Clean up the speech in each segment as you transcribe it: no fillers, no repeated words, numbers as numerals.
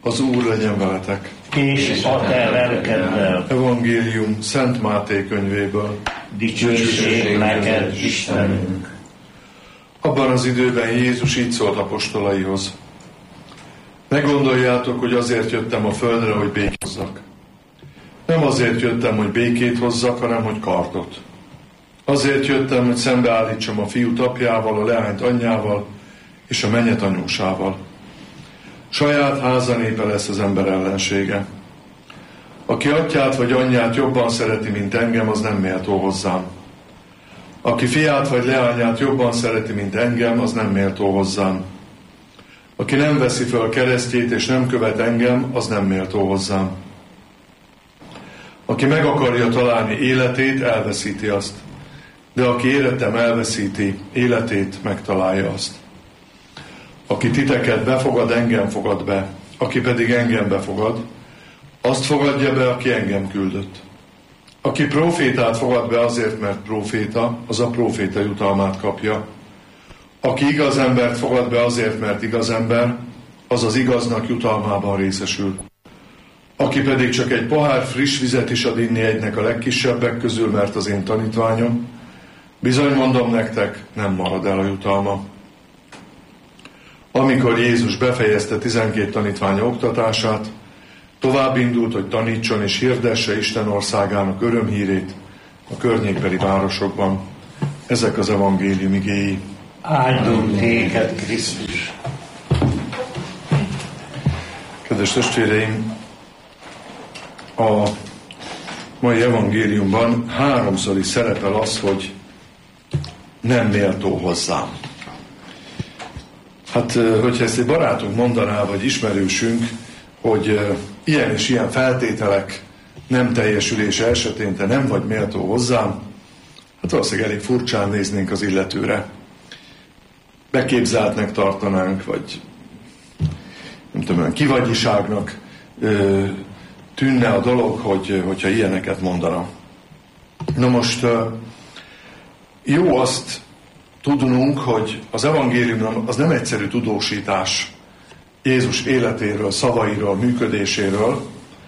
Az Úr legyen veletek. És a te lelkeddel. Evangélium Szent Máté könyvéből. Dicsőség neked, Istenünk. Abban az időben Jézus így szólt apostolaihoz. Ne gondoljátok, hogy azért jöttem a földre, hogy békét hozzak. Nem azért jöttem, hogy békét hozzak, hanem hogy kardot. Azért jöttem, hogy szembeállítsam a fiút apjával, a leányt anyjával és a mennyet anyósával. Saját háza népe lesz az ember ellensége. Aki atyát vagy anyját jobban szereti, mint engem, az nem méltó hozzám. Aki fiát vagy leányát jobban szereti, mint engem, az nem méltó hozzám. Aki nem veszi föl keresztjét és nem követ engem, az nem méltó hozzám. Aki meg akarja találni életét, elveszíti azt. De aki érettem elveszíti, életét megtalálja azt. Aki titeket befogad, engem fogad be. Aki pedig engem befogad, azt fogadja be, aki engem küldött. Aki prófétát fogad be azért, mert próféta, az a próféta jutalmát kapja. Aki igaz embert fogad be azért, mert igaz ember, az az igaznak jutalmában részesül. Aki pedig csak egy pohár friss vizet is ad inni egynek a legkisebbek közül, mert az én tanítványom, bizony mondom nektek, nem marad el a jutalma. Amikor Jézus befejezte 12 tanítványa oktatását, tovább indult, hogy tanítson és hirdesse Isten országának örömhírét a környékbeli városokban. Ezek az evangélium igéi. Áldunk téged, Krisztus! Kedves testvéreim, a mai evangéliumban háromszor is szerepel az, hogy nem méltó hozzám. Hát, hogyha ezt egy barátunk mondaná, vagy ismerősünk, hogy ilyen és ilyen feltételek nem teljesülése esetén te nem vagy méltó hozzám, hát valószínűleg elég furcsán néznénk az illetőre. Beképzeltnek tartanánk, vagy nem tudom, olyan kivagyiságnak tűnne a dolog, hogyha ilyeneket mondana. Na most jó azt tudnunk, hogy az evangélium az nem egyszerű tudósítás Jézus életéről, szavairól, működéséről,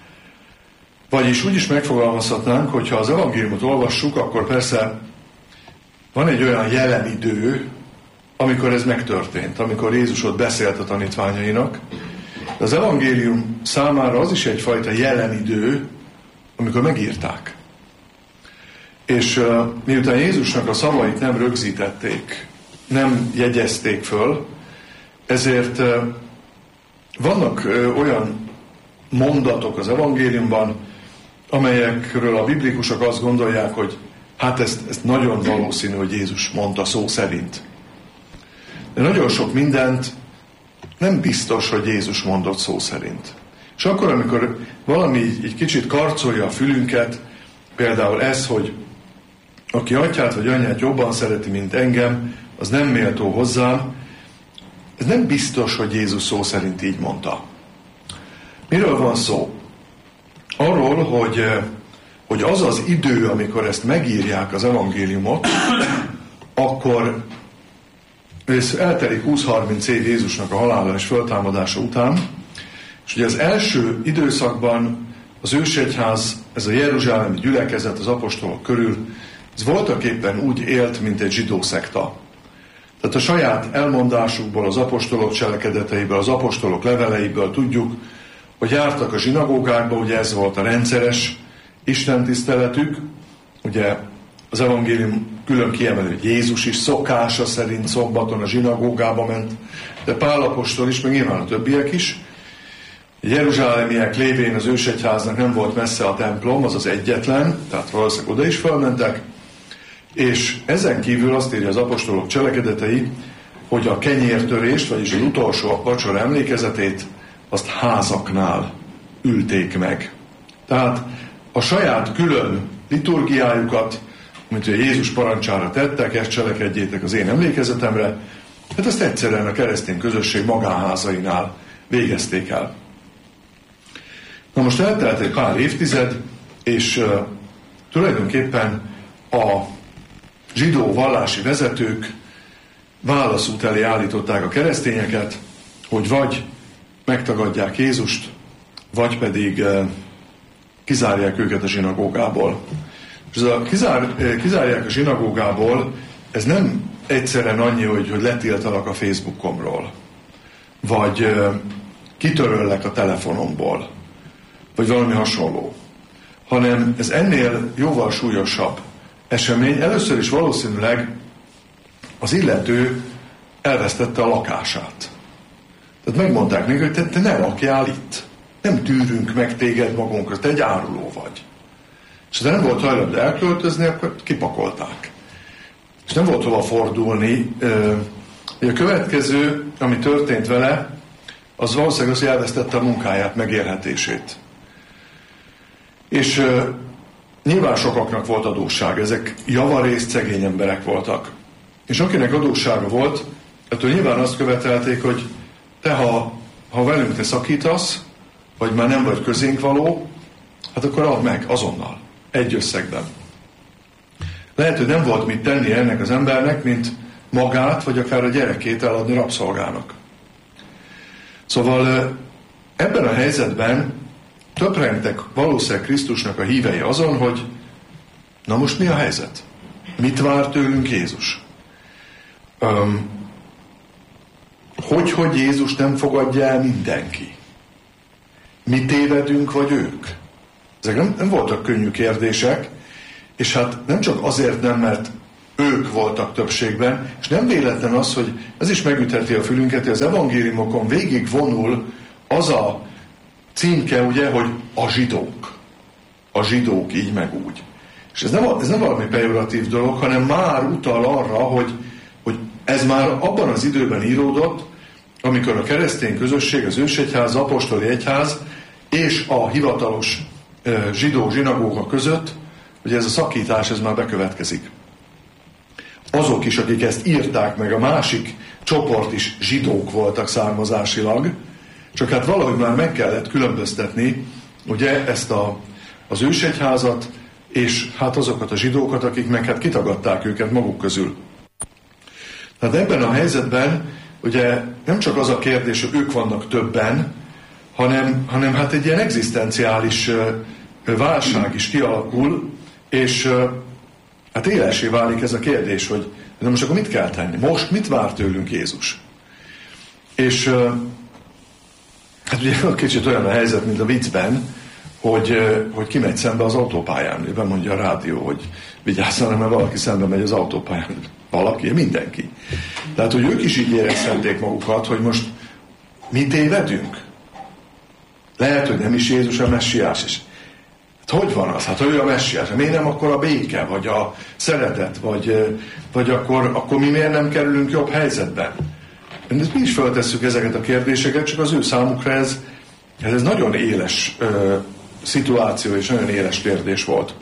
vagyis úgy is megfogalmazhatnánk, hogyha az evangéliumot olvassuk, akkor persze van egy olyan jelenidő, amikor ez megtörtént, amikor Jézus ott beszélt a tanítványainak, de az evangélium számára az is egyfajta jelenidő, amikor megírták. És miután Jézusnak a szavait nem rögzítették, nem jegyezték föl, ezért vannak olyan mondatok az evangéliumban, amelyekről a biblikusok azt gondolják, hogy hát ezt nagyon valószínű, hogy Jézus mondta szó szerint. De nagyon sok mindent nem biztos, hogy Jézus mondott szó szerint. És akkor, amikor valami egy kicsit karcolja a fülünket, például ez, hogy aki atyát vagy anyját jobban szereti, mint engem, az nem méltó hozzám, ez nem biztos, hogy Jézus szó szerint így mondta. Miről van szó? Arról, hogy az az idő, amikor ezt megírják az evangéliumot, akkor ez eltelik 20-30 év Jézusnak a halála és föltámadása után, és ugye az első időszakban az ősegyház, ez a jeruzsálemi gyülekezet az apostolok körül, ez voltaképpen úgy élt, mint egy zsidó szekta. Tehát a saját elmondásukból, az apostolok cselekedeteiből, az apostolok leveleiből tudjuk, hogy jártak a zsinagógákba, ugye ez volt a rendszeres istentiszteletük, ugye az evangélium külön kiemel, hogy Jézus is szokása szerint szombaton a zsinagógába ment, de Pál apostol is, meg nyilván a többiek is. A jeruzsálemiek lévén az ősegyháznak nem volt messze a templom, az az egyetlen, tehát valószínűleg oda is felmentek, és ezen kívül azt írja az apostolok cselekedetei, hogy a kenyértörést, vagyis az utolsó vacsora emlékezetét, azt házaknál ülték meg. Tehát a saját külön liturgiájukat, mint hogy Jézus parancsára tettek, ezt cselekedjétek az én emlékezetemre, hát ezt egyszerűen a keresztény közösség magánházainál végezték el. Na most eltelt egy pár évtized, és tulajdonképpen a zsidó vallási vezetők válaszút elé állították a keresztényeket, hogy vagy megtagadják Jézust, vagy pedig kizárják őket a zsinagógából. És ez a kizárják a zsinagógából, ez nem egyszerűen annyi, hogy letiltalak a Facebookomról, vagy kitöröllek a telefonomból, vagy valami hasonló, hanem ez ennél jóval súlyosabb esemény. Először is valószínűleg az illető elvesztette a lakását. Tehát megmondták neki, hogy te ne lakjál itt. Nem tűrünk meg téged magunkra, te egy áruló vagy. És ha nem volt hajlandó elköltözni, akkor kipakolták. És nem volt hova fordulni. A következő, ami történt vele, az valószínűleg az, hogy elvesztette a munkáját, megélhetését. És nyilván sokaknak volt adósság, ezek javarészt szegény emberek voltak. És akinek adóssága volt, ettől nyilván azt követelték, hogy te, ha velünk te szakítasz, vagy már nem vagy közénk való, hát akkor add meg azonnal, egy összegben. Lehet, hogy nem volt mit tenni ennek az embernek, mint magát, vagy akár a gyerekét eladni rabszolgának. Szóval ebben a helyzetben töprengtek valószínűleg Krisztusnak a hívei azon, hogy na most mi a helyzet? Mit vár tőlünk Jézus? Hogy Jézus nem fogadja el mindenki? Mi tévedünk, vagy ők? Ezek nem voltak könnyű kérdések, és hát nem csak azért nem, mert ők voltak többségben, és nem véletlen az, hogy ez is megütheti a fülünket, hogy az evangéliumokon végig vonul az a címke, ugye, hogy a zsidók. A zsidók így meg úgy. És ez nem valami pejoratív dolog, hanem már utal arra, hogy ez már abban az időben íródott, amikor a keresztény közösség, az ősegyház, az apostoli egyház és a hivatalos zsidó zsinagóga között, ugye ez a szakítás, ez már bekövetkezik. Azok is, akik ezt írták meg, a másik csoport is zsidók voltak származásilag, csak hát valahogy már meg kellett különböztetni, ugye ezt az ősegyházat, és hát azokat a zsidókat, akik meg hát kitagadták őket maguk közül. Tehát ebben a helyzetben ugye nem csak az a kérdés, hogy ők vannak többen, hanem hát egy ilyen egzisztenciális válság is kialakul, és hát élessé válik ez a kérdés, hogy de most akkor mit kell tenni? Most mit vár tőlünk Jézus? És hát ugye kicsit olyan a helyzet, mint a viccben, hogy kimegy szembe az autópályán, őben mondja a rádió, hogy vigyázzanak, mert valaki szembe megy az autópályán. Valaki, mindenki. Tehát, hogy ők is így érezhették magukat, hogy most mi tévedünk? Lehet, hogy nem is Jézus a messiás is. Hát hogy van az? Hát ő a messiás. Miért nem akkor a béke, vagy a szeretet, vagy akkor mi miért nem kerülünk jobb helyzetben? Mi is feltesszük ezeket a kérdéseket, csak az ő számukra ez nagyon éles szituáció, és nagyon éles kérdés volt.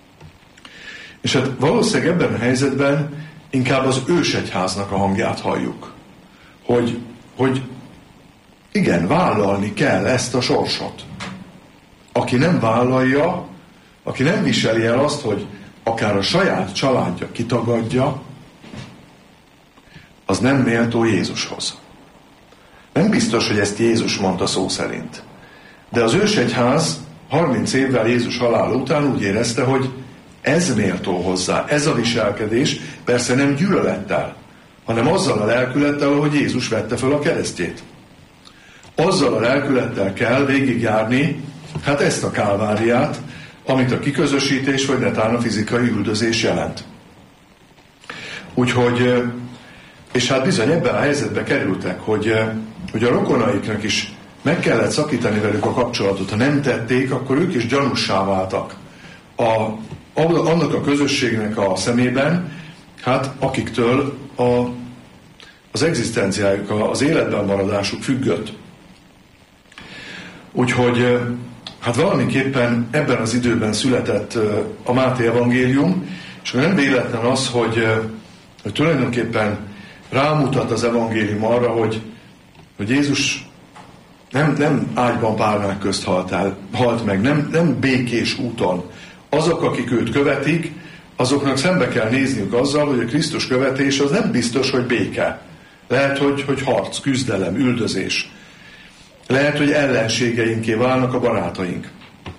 És hát valószínűleg ebben a helyzetben inkább az ősegyháznak a hangját halljuk. Hogy igen, vállalni kell ezt a sorsot. Aki nem vállalja, aki nem viseli el azt, hogy akár a saját családja kitagadja, az nem méltó Jézushoz. Nem biztos, hogy ezt Jézus mondta szó szerint. De az ősegyház 30 évvel Jézus halála után úgy érezte, hogy ez méltó hozzá, ez a viselkedés, persze nem gyűlölettel, hanem azzal a lelkülettel, ahogy Jézus vette föl a keresztjét. Azzal a lelkülettel kell végigjárni, hát ezt a kálváriát, amit a kiközösítés, vagy netán a fizikai üldözés jelent. Úgyhogy, és hát bizony ebben a helyzetbe kerültek, hogy a rokonaiknak is meg kellett szakítani velük a kapcsolatot. Ha nem tették, akkor ők is gyanússá váltak. Annak a közösségnek a szemében, hát akiktől az egzisztenciájuk, az életben maradásuk függött. Úgyhogy hát valamiképpen ebben az időben született a Máté evangélium, és nem véletlen az, hogy tulajdonképpen rámutat az evangélium arra, hogy Jézus nem ágyban párnák közt halt meg, nem békés úton. Azok, akik őt követik, azoknak szembe kell nézniük azzal, hogy a Krisztus követés az nem biztos, hogy béke. Lehet, hogy harc, küzdelem, üldözés. Lehet, hogy ellenségeinké válnak a barátaink.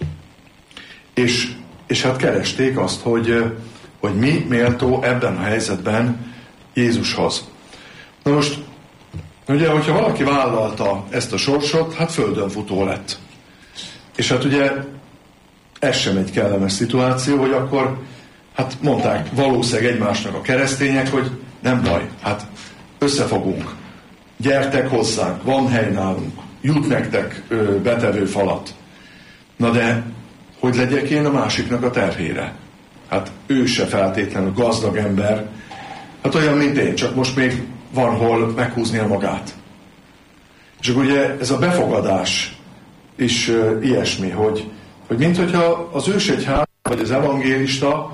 És hát keresték azt, hogy mi méltó ebben a helyzetben Jézushoz. Na most, ugye, hogyha valaki vállalta ezt a sorsot, hát földön futó lett. És hát ugye ez sem egy kellemes szituáció, hogy akkor hát mondták valószínűleg egymásnak a keresztények, hogy nem baj, hát összefogunk, gyertek hozzánk, van hely nálunk, jut nektek betevő falat. Na de hogy legyek én a másiknak a terhére? Hát ő se feltétlenül gazdag ember, hát olyan, mint én, csak most még van hol meghúznia magát. És akkor ugye ez a befogadás is ilyesmi, hogy minthogyha az ősegyház vagy az evangélista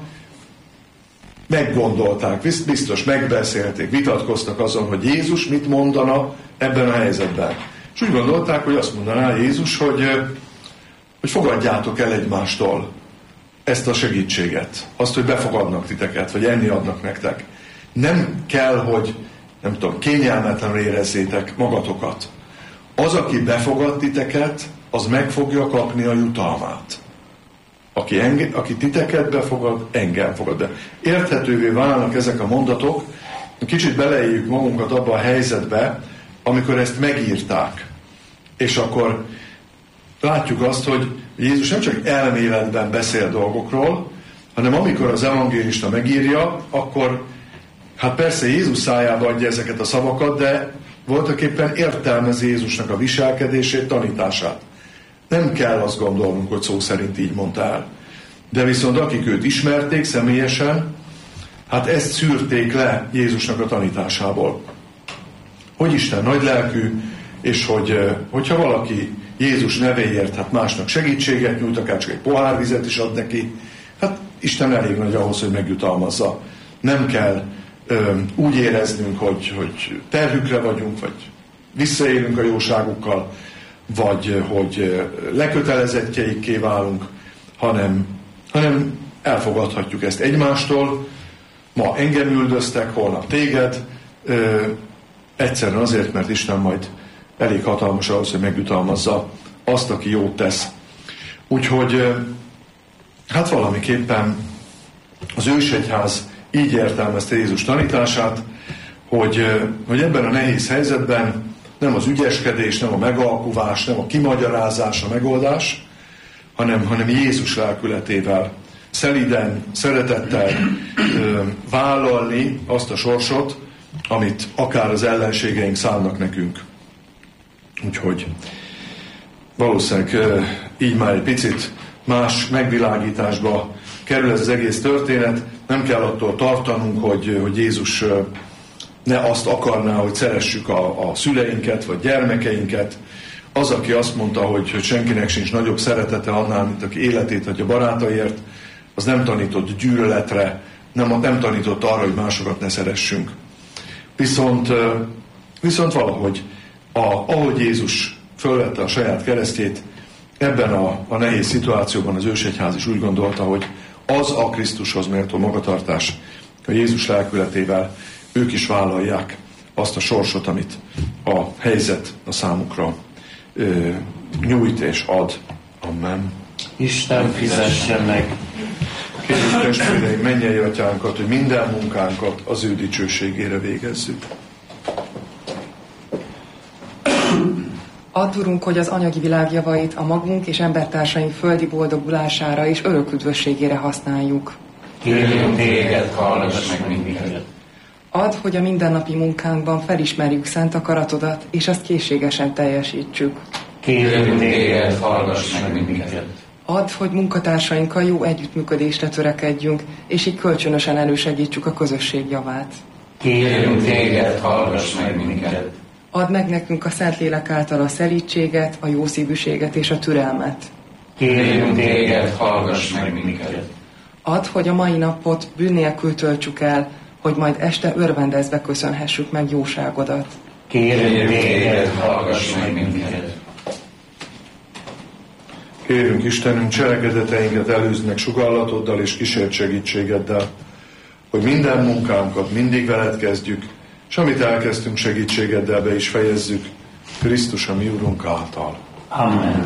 meggondolták, biztos megbeszélték, vitatkoztak azon, hogy Jézus mit mondana ebben a helyzetben. És úgy gondolták, hogy azt mondaná Jézus, hogy fogadjátok el egymástól ezt a segítséget, azt, hogy befogadnak titeket, vagy enni adnak nektek. Nem kell, hogy nem tudom, kényelmetlenül érezzétek magatokat. Az, aki befogad titeket, az meg fogja kapni a jutalmát. Aki titeket befogad, engem fogad be. Érthetővé válnak ezek a mondatok, kicsit beleéljük magunkat abba a helyzetbe, amikor ezt megírták. És akkor látjuk azt, hogy Jézus nem csak elméletben beszél dolgokról, hanem amikor az evangélista megírja, akkor hát persze Jézus szájába adja ezeket a szavakat, de voltaképpen értelmezi Jézusnak a viselkedését, tanítását. Nem kell azt gondolnunk, hogy szó szerint így mondta el. De viszont akik őt ismerték személyesen, hát ezt szűrték le Jézusnak a tanításából. Hogy Isten nagylelkű, és hogyha valaki Jézus nevéért hát másnak segítséget nyújt, akár csak egy pohár vizet is ad neki, hát Isten elég nagy ahhoz, hogy megjutalmazza. Nem kell úgy éreznünk, hogy terhükre vagyunk, vagy visszaélünk a jóságukkal, vagy hogy lekötelezettjeikké válunk, hanem elfogadhatjuk ezt egymástól. Ma engem üldöztek, holnap téged, egyszerűen azért, mert Isten majd elég hatalmas ahhoz, hogy megjutalmazza azt, aki jót tesz. Úgyhogy hát valamiképpen az ősegyház így értelmezte Jézus tanítását, hogy ebben a nehéz helyzetben nem az ügyeskedés, nem a megalkuvás, nem a kimagyarázás a megoldás, hanem Jézus lelkületével, szelíden, szeretettel vállalni azt a sorsot, amit akár az ellenségeink szánnak nekünk. Úgyhogy valószínűleg így már egy picit más megvilágításba kerül ez az egész történet. Nem kell attól tartanunk, hogy Jézus ne azt akarná, hogy szeressük a szüleinket, vagy gyermekeinket. Az, aki azt mondta, hogy senkinek sincs nagyobb szeretete annál, mint aki életét adja barátaiért, az nem tanított gyűlöletre, nem tanított arra, hogy másokat ne szeressünk. Viszont valahogy, ahogy Jézus fölvette a saját keresztjét, ebben a nehéz szituációban az ősegyház is úgy gondolta, hogy az a Krisztushoz méltó magatartás, a Jézus lelkületével ők is vállalják azt a sorsot, amit a helyzet a számukra nyújt és ad. Amen. Isten fizesse meg. Kérjük testvéreim, mennyei atyánkat, hogy minden munkánkat az ő dicsőségére végezzük. Add, Urunk, hogy az anyagi világ javait a magunk és embertársaink földi boldogulására és örök üdvösségére használjuk. Kérjünk téged, hallgass meg minket. Add, hogy a mindennapi munkánkban felismerjük szent akaratodat, és azt készségesen teljesítsük. Kérjünk téged, hallgass meg minket. Add, hogy munkatársainkkal jó együttműködésre törekedjünk, és így kölcsönösen elősegítsük a közösség javát. Kérjünk téged, hallgass meg minket. Add meg nekünk a Szentlélek által a szelídséget, a jószívűséget és a türelmet. Kérjünk téged, hallgass meg minket. Add, hogy a mai napot bűn nélkül töltsük el, hogy majd este örvendezve köszönhessük meg jóságodat. Kérjünk téged, hallgass meg minket. Kérünk Istenünk, cselekedeteinket előzd meg sugallatoddal és kísért segítségeddel, hogy minden munkánkat mindig veled kezdjük, és amit elkezdtünk segítségeddel be is fejezzük, Krisztus a mi Urunk által. Amen.